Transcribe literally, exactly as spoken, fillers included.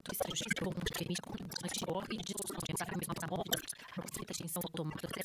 cirurgias que permite a condições de ordem e de solução de sacramentos metabólicos, a extensão automática